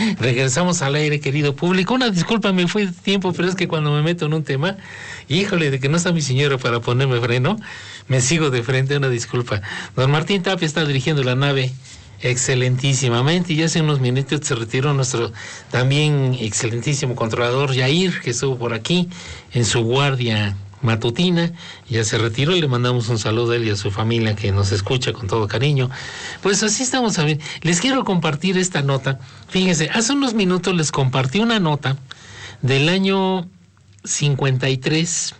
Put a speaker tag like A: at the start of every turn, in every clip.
A: Regresamos al aire, querido público. Una disculpa, me fue tiempo, pero es que cuando me meto en un tema, híjole, de que no está mi señora para ponerme freno, me sigo de frente, una disculpa. Don Martín Tapia está dirigiendo la nave excelentísimamente, y hace unos minutos se retiró nuestro también excelentísimo controlador Yair, que estuvo por aquí en su guardia matutina, ya se retiró, y le mandamos un saludo a él y a su familia que nos escucha con todo cariño. Pues así estamos a ver. Les quiero compartir esta nota. Fíjense, hace unos minutos les compartí una nota del año 53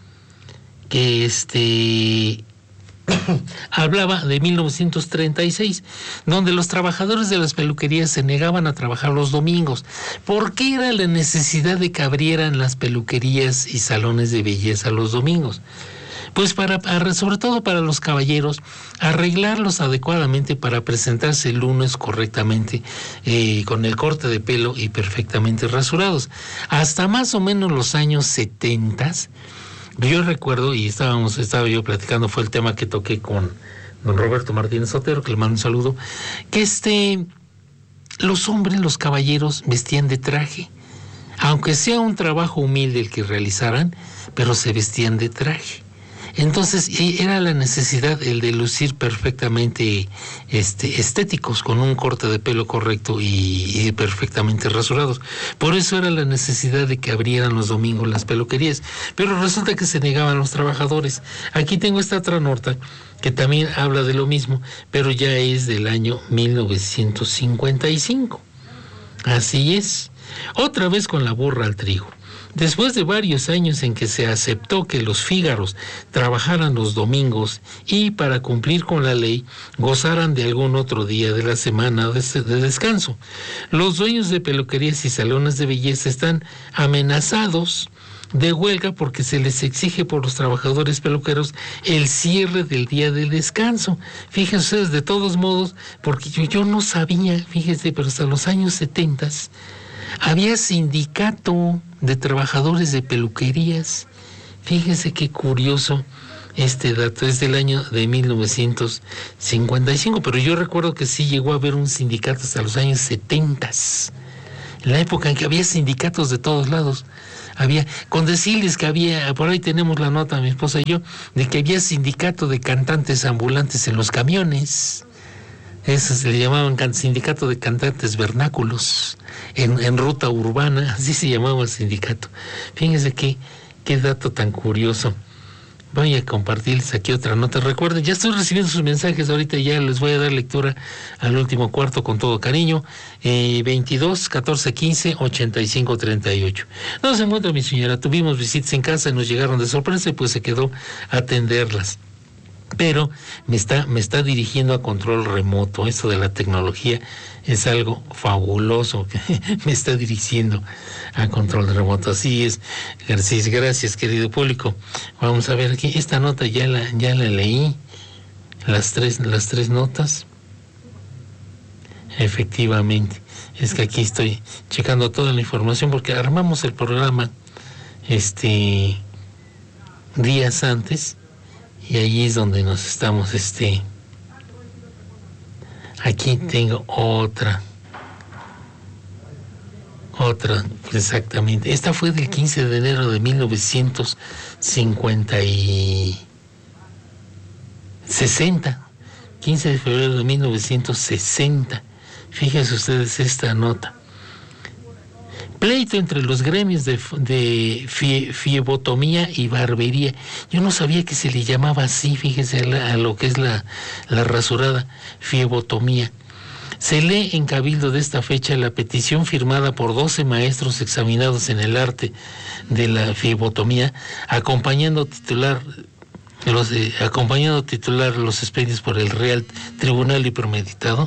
A: que hablaba de 1936, donde los trabajadores de las peluquerías se negaban a trabajar los domingos. ¿Por qué era la necesidad de que abrieran las peluquerías y salones de belleza los domingos? Pues sobre todo para los caballeros, arreglarlos adecuadamente para presentarse el lunes correctamente, con el corte de pelo y perfectamente rasurados. Hasta más o menos los años 70, yo recuerdo, y estaba yo platicando, fue el tema que toqué con don Roberto Martínez Otero, que le mando un saludo, que los hombres, los caballeros, vestían de traje, aunque sea un trabajo humilde el que realizaran, pero se vestían de traje. Entonces era la necesidad el de lucir perfectamente estéticos, con un corte de pelo correcto y perfectamente rasurados. Por eso era la necesidad de que abrieran los domingos las peluquerías. Pero resulta que se negaban los trabajadores. Aquí tengo esta otra nota que también habla de lo mismo, pero ya es del año 1955. Así es. Otra vez con la burra al trigo. Después de varios años en que se aceptó que los fígaros trabajaran los domingos y, para cumplir con la ley, gozaran de algún otro día de la semana de descanso, los dueños de peluquerías y salones de belleza están amenazados de huelga porque se les exige por los trabajadores peluqueros el cierre del día de descanso. Fíjense ustedes, de todos modos, porque yo no sabía, fíjense, pero hasta los años 70 había sindicato de trabajadores de peluquerías. Fíjense qué curioso este dato, es del año de 1955, pero yo recuerdo que sí llegó a haber un sindicato hasta los años 70, la época en que había sindicatos de todos lados. Con decirles que había, por ahí tenemos la nota, mi esposa y yo, de que había sindicato de cantantes ambulantes en los camiones. Eso se le llamaban sindicato de cantantes vernáculos en ruta urbana, así se llamaba el sindicato. Fíjense qué dato tan curioso. Voy a compartirles aquí otra nota. Recuerden, ya estoy recibiendo sus mensajes, ahorita ya les voy a dar lectura al último cuarto con todo cariño. 22 14 15 85 38. No se encuentra mi señora, tuvimos visitas en casa y nos llegaron de sorpresa y pues se quedó a atenderlas. Pero me está dirigiendo a control remoto. Esto de la tecnología es algo fabuloso. Me está dirigiendo a control remoto. Así es. Gracias, querido público. Vamos a ver aquí. Esta nota ya la leí. Las tres notas. Efectivamente. Es que aquí estoy checando toda la información porque armamos el programa días antes. Y ahí es donde nos estamos, aquí tengo otra, exactamente. Esta fue del 15 de enero de 1960, 15 de febrero de 1960. Fíjense ustedes esta nota. Pleito entre los gremios de fiebotomía y barbería. Yo no sabía que se le llamaba así, fíjese, a lo que es la rasurada, fiebotomía. Se lee en Cabildo de esta fecha la petición firmada por 12 maestros examinados en el arte de la fiebotomía, acompañando titular los expedientes por el Real Tribunal y premeditado,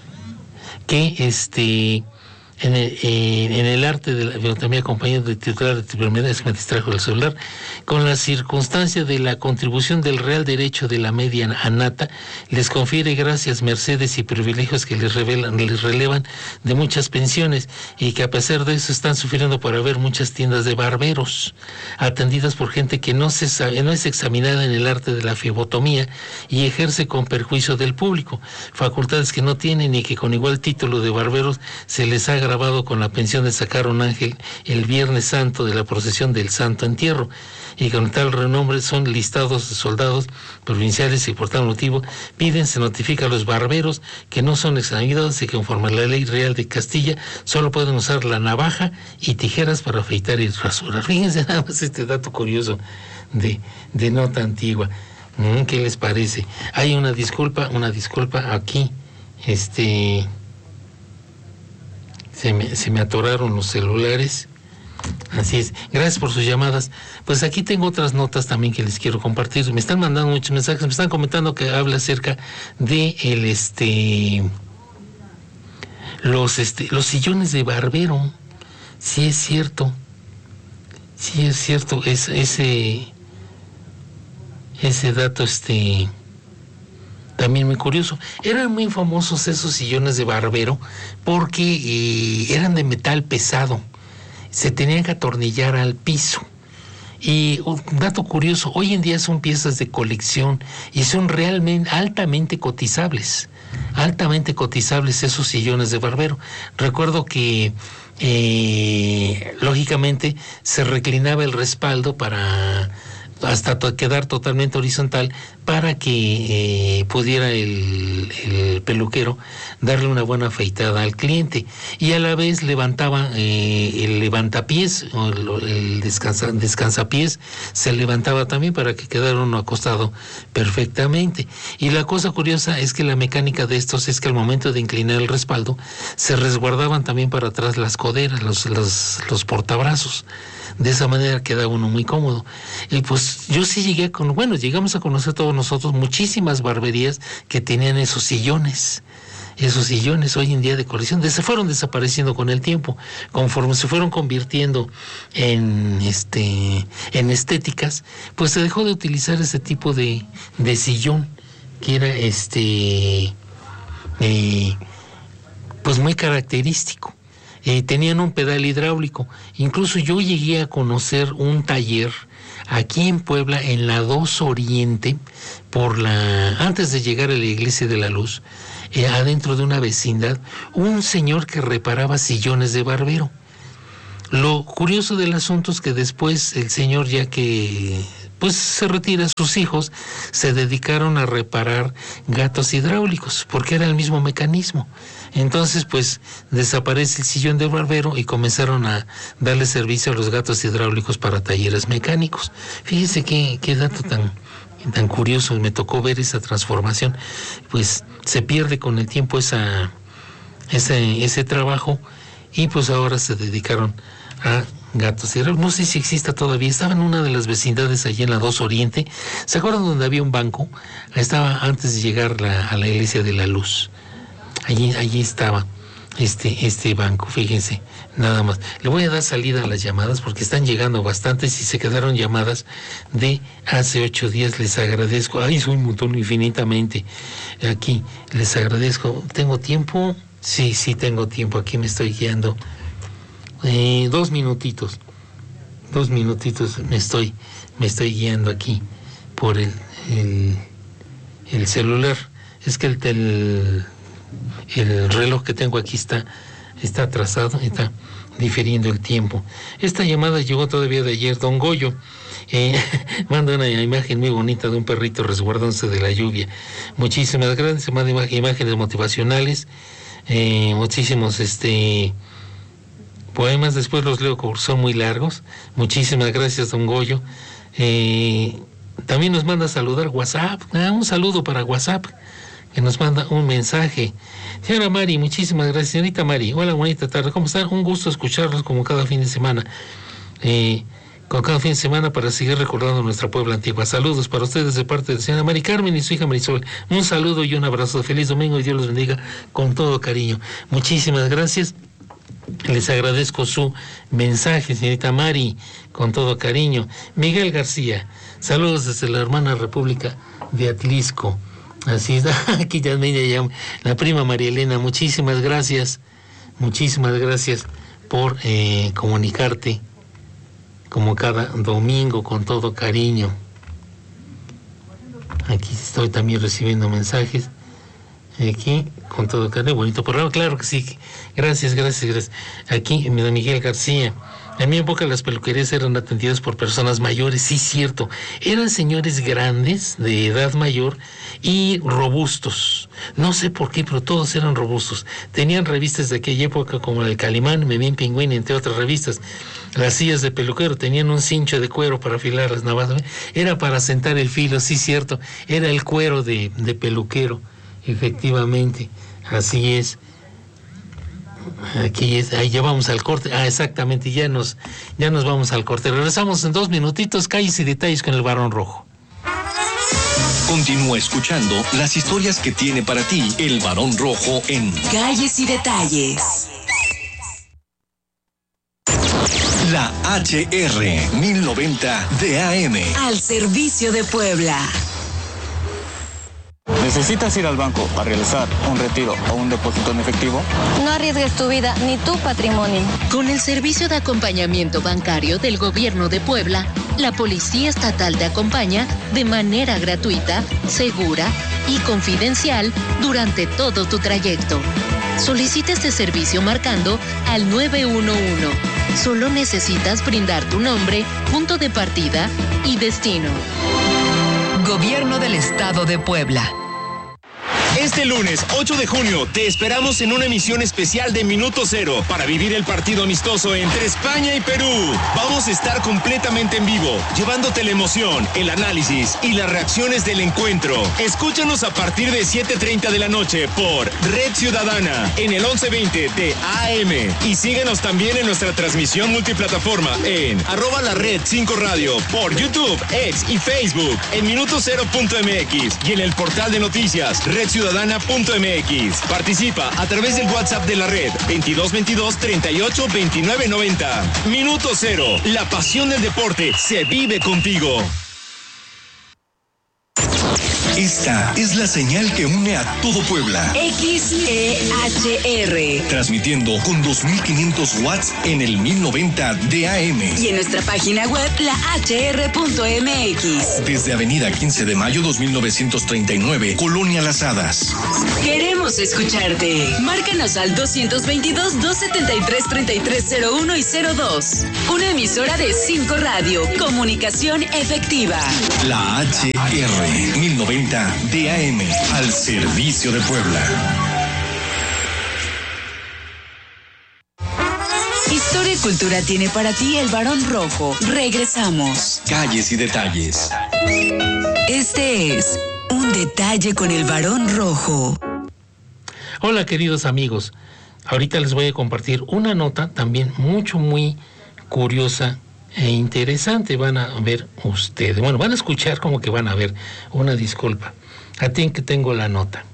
A: que en el arte de la fiebotomía, acompañado de titular de enfermedad, es que me distrajo el celular, con la circunstancia de la contribución del real derecho de la media anata, les confiere gracias, mercedes y privilegios que les relevan de muchas pensiones, y que a pesar de eso están sufriendo por haber muchas tiendas de barberos atendidas por gente que no es examinada en el arte de la fiebotomía y ejerce con perjuicio del público, facultades que no tienen, y que con igual título de barberos se les haga grabado con la pensión de sacar un ángel el Viernes Santo de la procesión del Santo Entierro, y con tal renombre son listados de soldados provinciales y por tal motivo se notifica a los barberos que no son examinados y que conforme a la ley real de Castilla solo pueden usar la navaja y tijeras para afeitar y rasurar. Fíjense nada más este dato curioso de nota antigua. ¿Qué les parece? Hay una disculpa aquí. Se me atoraron los celulares. Así es. Gracias por sus llamadas. Pues aquí tengo otras notas también que les quiero compartir. Me están mandando muchos mensajes, me están comentando que habla acerca de los sillones de barbero. Sí es cierto. Ese dato también muy curioso. Eran muy famosos esos sillones de barbero porque eran de metal pesado. Se tenían que atornillar al piso. Y un dato curioso, hoy en día son piezas de colección y son realmente altamente cotizables esos sillones de barbero. Recuerdo que lógicamente se reclinaba el respaldo hasta quedar totalmente horizontal para que pudiera el peluquero darle una buena afeitada al cliente, y a la vez levantaba el levantapiés o el descansapiés, se levantaba también para que quedara uno acostado perfectamente. Y la cosa curiosa es que la mecánica de estos es que al momento de inclinar el respaldo se resguardaban también para atrás las coderas, los portabrazos. De esa manera queda uno muy cómodo. Y pues yo sí llegamos a conocer todos nosotros muchísimas barberías que tenían esos sillones hoy en día de colección. Se fueron desapareciendo con el tiempo, conforme se fueron convirtiendo en estéticas, pues se dejó de utilizar ese tipo de sillón que era pues muy característico. Tenían un pedal hidráulico. Incluso yo llegué a conocer un taller aquí en Puebla, en la 2 Oriente, antes de llegar a la Iglesia de la Luz, adentro de una vecindad, un señor que reparaba sillones de barbero. Lo curioso del asunto es que después el señor, ya que pues se retira, sus hijos se dedicaron a reparar gatos hidráulicos, porque era el mismo mecanismo. Entonces, pues, desaparece el sillón de barbero y comenzaron a darle servicio a los gatos hidráulicos para talleres mecánicos. Fíjese qué dato tan curioso, me tocó ver esa transformación. Pues se pierde con el tiempo ese trabajo, y pues ahora se dedicaron a gatos hidráulicos. No sé si exista todavía. Estaba en una de las vecindades allí en la 2 Oriente. ¿Se acuerdan donde había un banco? Estaba antes de llegar a la Iglesia de la Luz. Allí estaba este banco, fíjense, nada más. Le voy a dar salida a las llamadas porque están llegando bastantes y se quedaron llamadas de hace 8 días. Les agradezco. Ay, soy un montón infinitamente. Aquí les agradezco. ¿Tengo tiempo? Sí, tengo tiempo. Aquí me estoy guiando. 2 minutitos. Me estoy guiando aquí por el celular. Es que el reloj que tengo aquí está atrasado, está diferiendo el tiempo. Esta llamada llegó todavía de ayer. Don Goyo manda una imagen muy bonita de un perrito resguardándose de la lluvia. Muchísimas gracias. Manda imágenes motivacionales, muchísimos poemas. Después los leo porque son muy largos. Muchísimas gracias, don Goyo. También nos manda a saludar WhatsApp. Un saludo para WhatsApp, que nos manda un mensaje. Señora Mari, muchísimas gracias. Señorita Mari, hola, bonita tarde. ¿Cómo están? Un gusto escucharlos como cada fin de semana. Para seguir recordando nuestra Puebla antigua. Saludos para ustedes de parte de señora Mari Carmen y su hija Marisol. Un saludo y un abrazo. Feliz domingo y Dios los bendiga con todo cariño. Muchísimas gracias. Les agradezco su mensaje, señorita Mari, con todo cariño. Miguel García, saludos desde la hermana República de Atlisco. Así es, aquí ya la prima María Elena, muchísimas gracias por comunicarte como cada domingo con todo cariño. Aquí estoy también recibiendo mensajes. Aquí, con todo cariño, bonito programa, claro que sí. Gracias. Aquí, Miguel García. En mi época las peluquerías eran atendidas por personas mayores, sí, cierto. Eran señores grandes, de edad mayor y robustos. No sé por qué, pero todos eran robustos. Tenían revistas de aquella época como la de Calimán, Memín Pingüín, entre otras revistas. Las sillas de peluquero tenían un cincho de cuero para afilar las navajas. Era para sentar el filo, sí, cierto. Era el cuero de peluquero, efectivamente. Así es. Aquí es, ahí ya vamos al corte. Exactamente, ya nos vamos al corte. Regresamos en 2 minutitos. Calles y detalles con el Barón Rojo.
B: Continúa escuchando las historias que tiene para ti el Barón Rojo en
C: Calles y Detalles.
B: La HR 1090 de AM.
C: Al servicio de Puebla.
D: ¿Necesitas ir al banco a realizar un retiro o un depósito en efectivo?
E: No arriesgues tu vida ni tu patrimonio.
F: Con el servicio de acompañamiento bancario del Gobierno de Puebla, la Policía Estatal te acompaña de manera gratuita, segura y confidencial durante todo tu trayecto. Solicita este servicio marcando al 911. Solo necesitas brindar tu nombre, punto de partida y destino.
C: Gobierno del Estado de Puebla.
G: Este lunes 8 de junio te esperamos en una emisión especial de Minuto Cero para vivir el partido amistoso entre España y Perú. Vamos a estar completamente en vivo, llevándote la emoción, el análisis y las reacciones del encuentro. Escúchanos a partir de 7:30 de la noche por Red Ciudadana en el 1120 de AM. Y síguenos también en nuestra transmisión multiplataforma en @lared5radio por YouTube, X y Facebook en minutocero.mx y en el portal de noticias redciudadana.mx. Participa a través del WhatsApp de la red 2222 38 29 90. Minuto Cero, la pasión del deporte se vive contigo.
B: Esta es la señal que une a todo Puebla.
C: XEHR.
B: Transmitiendo con 2500 watts en el 1090 de AM.
C: Y en nuestra página web, lahr.mx.
B: Desde Avenida 15 de Mayo 2939, Colonia Las Hadas.
C: Queremos escucharte. Márcanos al 222-273-3301 y 02. Una emisora de 5 Radio. Comunicación efectiva.
B: La HR 1090 DAM, al servicio de Puebla.
C: Historia y cultura tiene para ti el Barón Rojo. Regresamos.
B: Calles y detalles.
C: Este es Un Detalle con el Barón Rojo.
A: Hola, queridos amigos. Ahorita les voy a compartir una nota también muy curiosa e interesante. Van a ver ustedes, bueno, van a escuchar como que van a ver. Una disculpa, a ti que tengo la nota.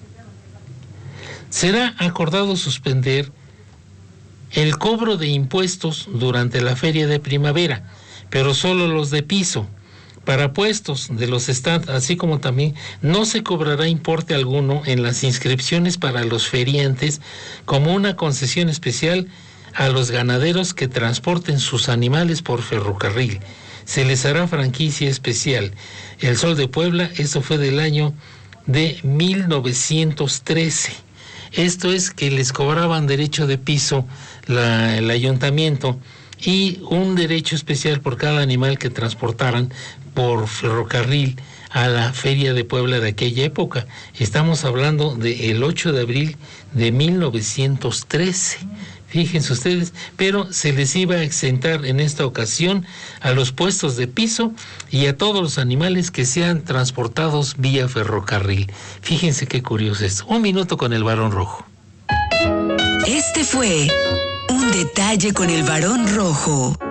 A: Será acordado suspender el cobro de impuestos durante la feria de primavera, pero solo los de piso. Para puestos de los stands, así como también no se cobrará importe alguno en las inscripciones para los feriantes, como una concesión especial a los ganaderos que transporten sus animales por ferrocarril. Se les hará franquicia especial. El Sol de Puebla, esto fue del año de 1913. Esto es que les cobraban derecho de piso el ayuntamiento y un derecho especial por cada animal que transportaran por ferrocarril a la Feria de Puebla de aquella época. Estamos hablando del 8 de abril de 1913. Fíjense ustedes, pero se les iba a exentar en esta ocasión a los puestos de piso y a todos los animales que sean transportados vía ferrocarril. Fíjense qué curioso es. 1 minuto con el Barón Rojo.
C: Este fue Un Detalle con el Barón Rojo.